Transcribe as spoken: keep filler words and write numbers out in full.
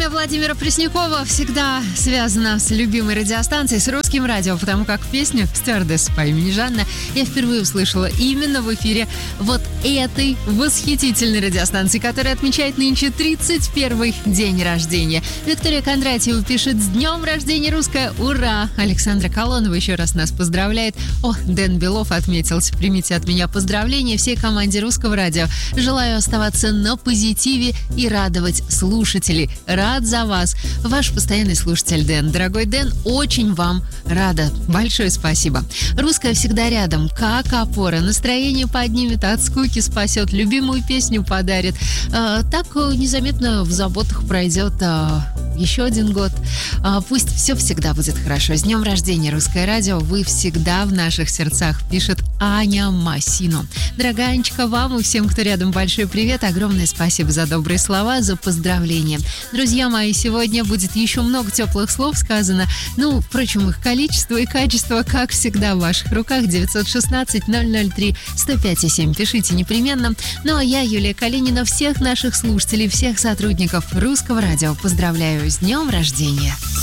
Имя Владимира Преснякова всегда связано с любимой радиостанцией, с русским радио, потому как песню «Стюардесса по имени Жанна» я впервые услышала именно в эфире вот этой восхитительной радиостанции, которая отмечает нынче тридцать первый день рождения. Виктория Кондратьева пишет: «С днем рождения, русская! Ура!» Александра Колонова еще раз нас поздравляет. О, Дэн Белов отметился: «Примите от меня поздравления всей команде Русского радио. Желаю оставаться на позитиве и радовать слушателей. Рад за вас. Ваш постоянный слушатель Дэн». Дорогой Дэн, очень вам рада. Большое спасибо. Русская всегда рядом, как опора. Настроение поднимет, от скуки спасет, любимую песню подарит. А, так незаметно в заботах пройдет а, еще один год. А, пусть все всегда будет хорошо. С днем рождения, Русское радио. Вы всегда в наших сердцах, пишет Аня Масино. Дорогая Анечка, вам и всем, кто рядом, большой привет. Огромное спасибо за добрые слова, за поздравления. Друзья мои, сегодня будет еще много теплых слов сказано. Ну, впрочем, их количество и качество, как всегда, в ваших руках. девятьсот шестнадцать ноль ноль три сто пять и семь. Пишите непременно. Ну, а я, Юлия Калинина, всех наших слушателей, всех сотрудников Русского радио поздравляю с днем рождения.